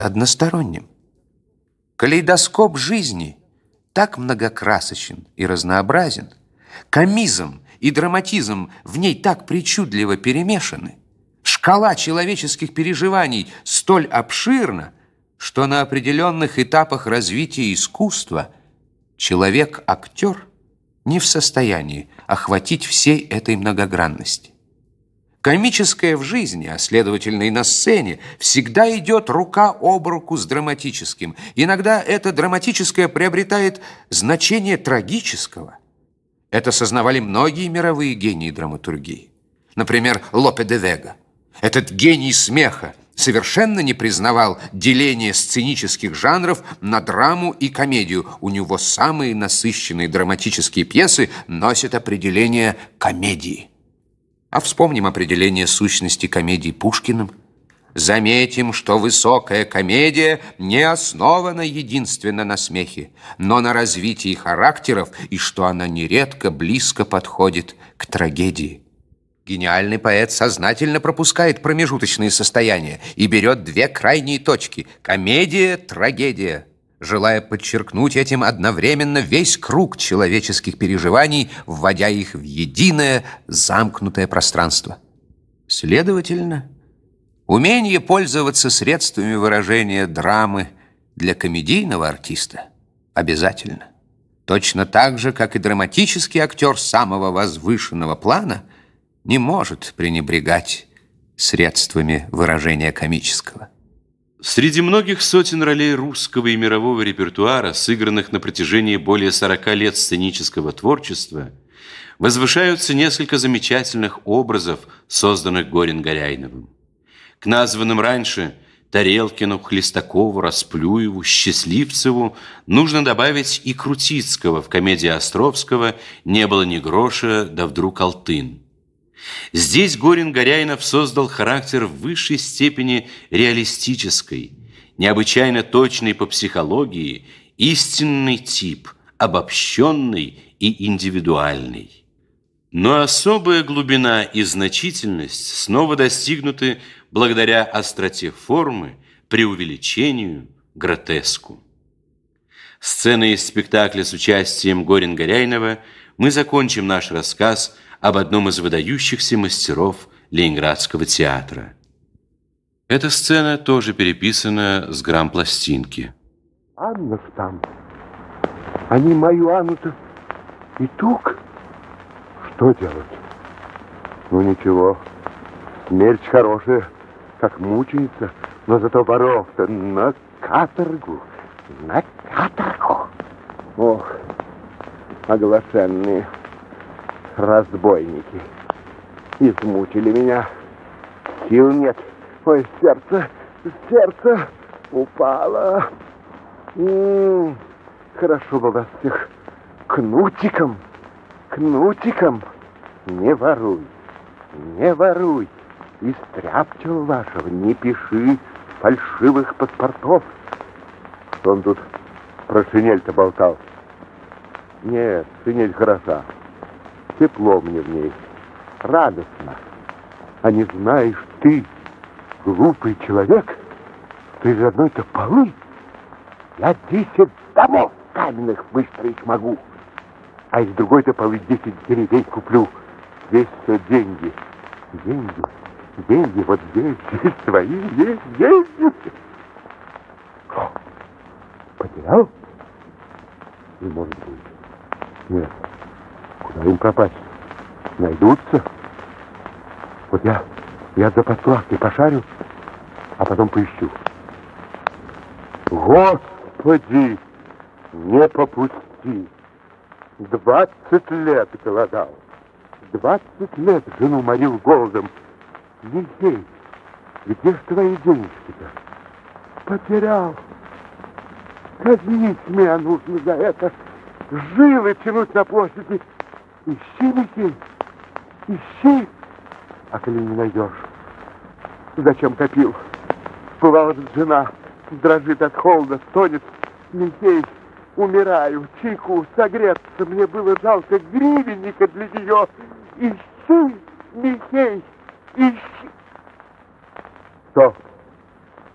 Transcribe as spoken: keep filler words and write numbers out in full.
односторонним. Калейдоскоп жизни так многокрасочен и разнообразен, комизм и драматизм в ней так причудливо перемешаны, шкала человеческих переживаний столь обширна, что на определенных этапах развития искусства человек-актер не в состоянии охватить всей этой многогранности. Комическое в жизни, а следовательно и на сцене, всегда идет рука об руку с драматическим. Иногда это драматическое приобретает значение трагического. Это сознавали многие мировые гении драматургии. Например, Лопе де Вега. Этот гений смеха совершенно не признавал деление сценических жанров на драму и комедию. У него самые насыщенные драматические пьесы носят определение комедии. А вспомним определение сущности комедии Пушкиным. Заметим, что высокая комедия не основана единственно на смехе, но на развитии характеров, и что она нередко близко подходит к трагедии. Гениальный поэт сознательно пропускает промежуточные состояния и берет две крайние точки – комедия, трагедия, желая подчеркнуть этим одновременно весь круг человеческих переживаний, вводя их в единое замкнутое пространство. Следовательно, умение пользоваться средствами выражения драмы для комедийного артиста обязательно. Точно так же, как и драматический актер самого возвышенного плана не может пренебрегать средствами выражения комического. Среди многих сотен ролей русского и мирового репертуара, сыгранных на протяжении более сорока лет сценического творчества, возвышаются несколько замечательных образов, созданных Горин-Горяйновым. К названным раньше Тарелкину, Хлестакову, Расплюеву, Счастливцеву нужно добавить и Крутицкого в комедии Островского «Не было ни гроша, да вдруг Алтын». Здесь Горин-Горяйнов создал характер в высшей степени реалистической, необычайно точный по психологии, истинный тип, обобщенный и индивидуальный. Но особая глубина и значительность снова достигнуты благодаря остроте формы, преувеличению, гротеску. Сценой из спектакля с участием Горин-Горяйнова мы закончим наш рассказ об одном из выдающихся мастеров Ленинградского театра. Эта сцена тоже переписана с грампластинки. Анна ж там. Они мою Анну-то и тук. Что делать? Ну ничего, смерть хорошая, как мученица, но зато воров-то на каторгу, на каторгу. Ох, оглашенные разбойники. Измучили меня. Сил нет. Ой, сердце, сердце упало. М-м, хорошо бы вас всех кнутиком, кнутиком. Не воруй, не воруй. Из тряпчего вашего не пиши фальшивых паспортов. Что он тут про шинель-то болтал? Нет, шинель хороша. Тепло мне в ней, радостно. А не знаешь ты, глупый человек, что из одной-то полы я десять домов каменных выстроить могу, а из другой-то полы десять деревень куплю. Здесь все деньги, деньги, деньги, вот здесь, здесь свои, есть деньги. О, потерял? Не может быть. Нет. Куда им пропасть? Найдутся. Вот я, я за подплаткой пошарю, а потом поищу. Господи, не попусти. Двадцать лет голодал. Двадцать лет жену морил голодом. Михей, где ж твои денежки-то? Потерял. Казнить меня нужно за это. Жилы тянуть на площади. Ищи, Михей, ищи, а коли не найдешь, зачем копил? Бывало, жена дрожит от холода, стонет. Михей, умираю, чайку согреться, мне было жалко гривенника для нее. Ищи, Михей, ищи. Что?